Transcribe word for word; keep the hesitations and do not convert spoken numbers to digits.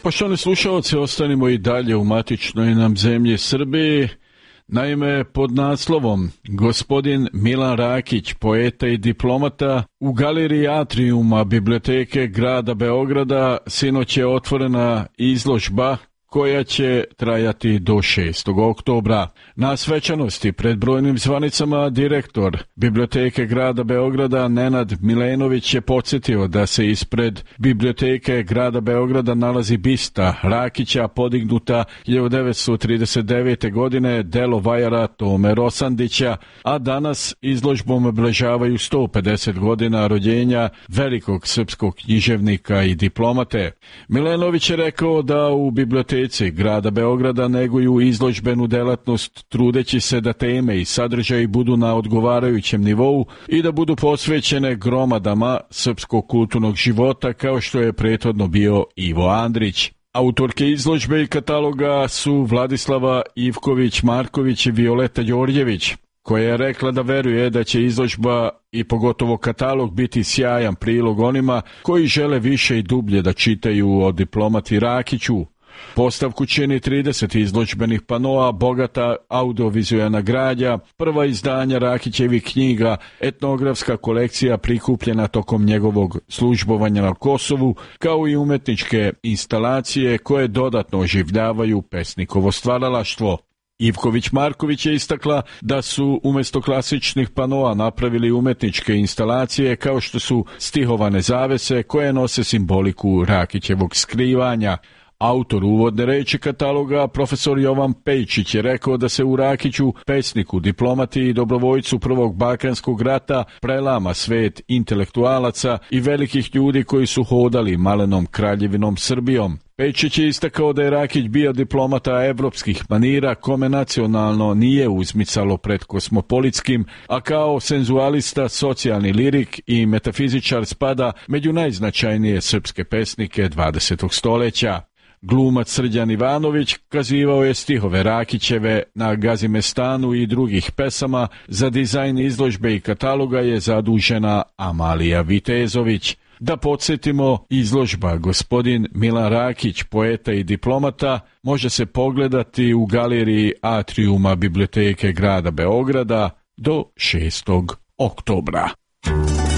Poštovani slušalci, ostanimo i dalje u matičnoj nam zemlji Srbiji. Naime, pod naslovom Gospodin Milan Rakić, poeta i diplomata, u galeriji Atrijuma Biblioteke grada Beograda sinoć je otvorena izložba koja će trajati do šestog oktobra. Na svečanosti pred brojnim zvanicama direktor Biblioteke grada Beograda Nenad Milenović je podsjetio da se ispred Biblioteke grada Beograda nalazi bista Rakića podignuta hiljadu devetsto trideset devete. godine, delo vajara Tome Rosandića, a danas izložbom obeležavaju sto pedeset godina rođenja velikog srpskog književnika i diplomate. Milenović je rekao da u biblioteci grada Beograda neguju izložbenu delatnost trudeći se da teme i sadržaji budu na odgovarajućem nivou i da budu posvećene gromadama srpskog kulturnog života kao što je prethodno bio Ivo Andrić. Autorke izložbe i kataloga su Vladislava Ivković-Marković i Violeta Đorđević, koja je rekla da veruje da će izložba i pogotovo katalog biti sjajan prilog onima koji žele više i dublje da čitaju o diplomati Rakiću. Postavku čini trideset izložbenih panoa, bogata audiovizualna građa, prva izdanja Rakićevih knjiga, etnografska kolekcija prikupljena tokom njegovog službovanja na Kosovu, kao i umetničke instalacije koje dodatno oživljavaju pesnikovo stvaralaštvo. Ivković-Marković je istakla da su umjesto klasičnih panoa napravili umetničke instalacije kao što su stihovane zavese koje nose simboliku Rakićevog skrivanja. Autor uvodne reči kataloga, profesor Jovan Pejčić, je rekao da se u Rakiću, pesniku, diplomati i dobrovoljcu Prvog Balkanskog rata, prelama svet intelektualaca i velikih ljudi koji su hodali malenom kraljevinom Srbijom. Pejčić je istakao da je Rakić bio diplomata evropskih manira kome nacionalno nije uzmicalo pred kosmopolitskim, a kao senzualista, socijalni lirik i metafizičar spada među najznačajnije srpske pesnike dvadesetog stoljeća. Glumac Srđan Ivanović kazivao je stihove Rakićeve na Gazimestanu i drugih pesama, za dizajn izložbe i kataloga je zadužena Amalija Vitezović. Da podsjetimo, izložba Gospodin Milan Rakić, poeta i diplomata, može se pogledati u galeriji Atrijuma Biblioteke grada Beograda do šestog oktobra.